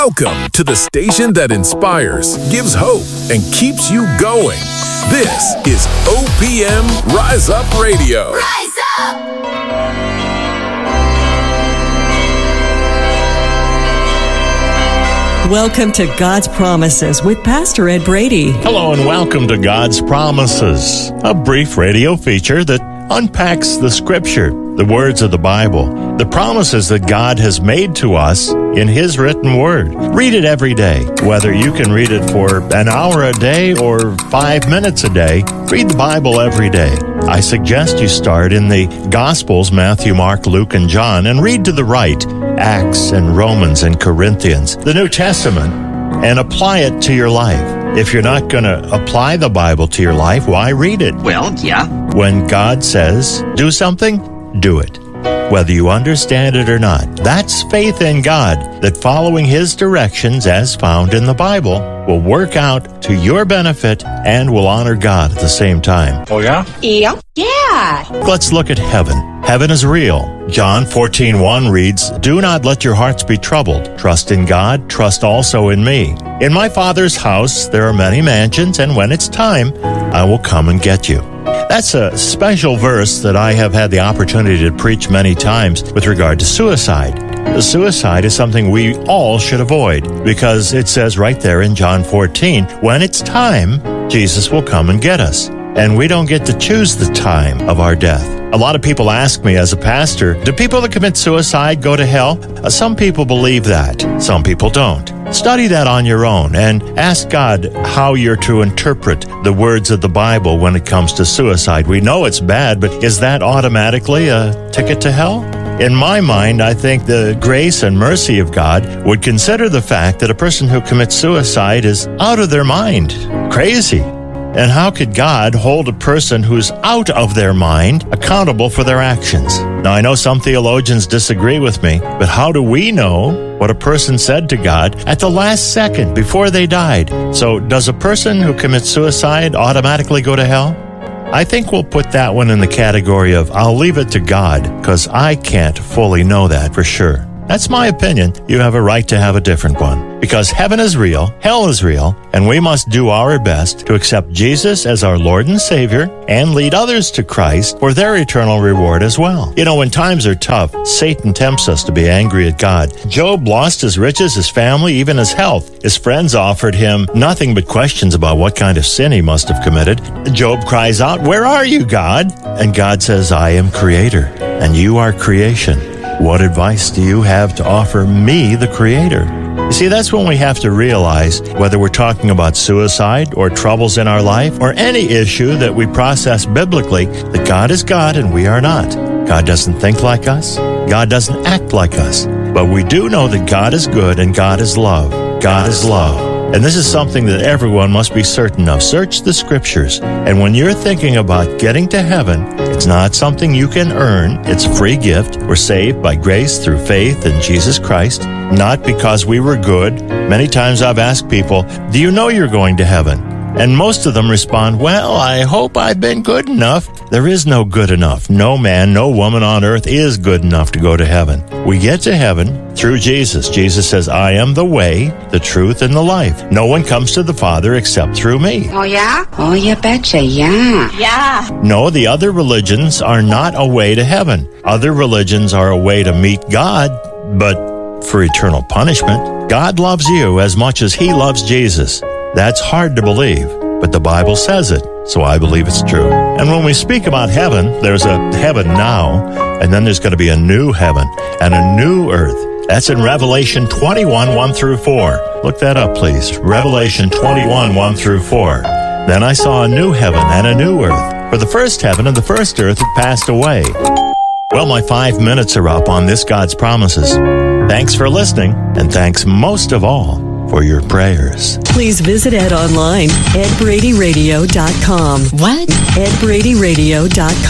Welcome to the station that inspires, gives hope, and keeps you going. This is OPM Rise Up Radio. Rise up! Welcome to God's Promises with Pastor Ed Brady. Hello and welcome to God's Promises, a brief radio feature that unpacks the Scripture, the words of the Bible, the promises that God has made to us in His written Word. Read it every day. Whether you can read it for an hour a day or 5 minutes a day, read the Bible every day. I suggest you start in the Gospels, Matthew, Mark, Luke, and John, and read to the right, Acts and Romans and Corinthians, the New Testament, and apply it to your life. If you're not going to apply the Bible to your life, why read it? Well, yeah. When God says, do something, do it. Whether you understand it or not. That's faith in God, that following His directions as found in the Bible will work out to your benefit and will honor God at the same time. Oh, yeah? Yeah. Let's look at heaven. Heaven is real. John 14:1 reads, "Do not let your hearts be troubled. Trust in God, trust also in me. In my Father's house there are many mansions, and when it's time, I will come and get you." That's a special verse that I have had the opportunity to preach many times with regard to suicide. Suicide is something we all should avoid because it says right there in John 14, when it's time, Jesus will come and get us. And we don't get to choose the time of our death. A lot of people ask me as a pastor, do people that commit suicide go to hell? Some people believe that. Some people don't. Study that on your own and ask God how you're to interpret the words of the Bible when it comes to suicide. We know it's bad, but is that automatically a ticket to hell? In my mind, I think the grace and mercy of God would consider the fact that a person who commits suicide is out of their mind, crazy. And how could God hold a person who's out of their mind accountable for their actions? Now, I know some theologians disagree with me, but how do we know what a person said to God at the last second before they died? So, does a person who commits suicide automatically go to hell? I think we'll put that one in the category of I'll leave it to God, because I can't fully know that for sure. That's my opinion. You have a right to have a different one. Because heaven is real, hell is real, and we must do our best to accept Jesus as our Lord and Savior and lead others to Christ for their eternal reward as well. You know, when times are tough, Satan tempts us to be angry at God. Job lost his riches, his family, even his health. His friends offered him nothing but questions about what kind of sin he must have committed. Job cries out, "Where are you, God?" And God says, "I am Creator, and you are creation. What advice do you have to offer me, the Creator?" You see, that's when we have to realize whether we're talking about suicide or troubles in our life or any issue that we process biblically, that God is God and we are not. God doesn't think like us. God doesn't act like us. But we do know that God is good and God is love. God is love. And this is something that everyone must be certain of. Search the Scriptures. And when you're thinking about getting to heaven, it's not something you can earn. It's a free gift. We're saved by grace through faith in Jesus Christ, not because we were good. Many times I've asked people, do you know you're going to heaven? And most of them respond, well, I hope I've been good enough. There is no good enough. No man, no woman on earth is good enough to go to heaven. We get to heaven through Jesus. Jesus says, I am the way, the truth, and the life. No one comes to the Father except through me. Oh, yeah? Oh, you betcha, yeah. Yeah. No, the other religions are not a way to heaven. Other religions are a way to meet God, but for eternal punishment. God loves you as much as He loves Jesus. That's hard to believe, but the Bible says it, so I believe it's true. And when we speak about heaven, there's a heaven now, and then there's going to be a new heaven and a new earth. That's in Revelation 21, 1 through 4. Look that up, please. Revelation 21, 1 through 4. Then I saw a new heaven and a new earth, for the first heaven and the first earth had passed away. Well, my 5 minutes are up on this God's Promises. Thanks for listening, and thanks most of all for your prayers. Please visit Ed online at EdBradyRadio.com. What? EdBradyRadio.com.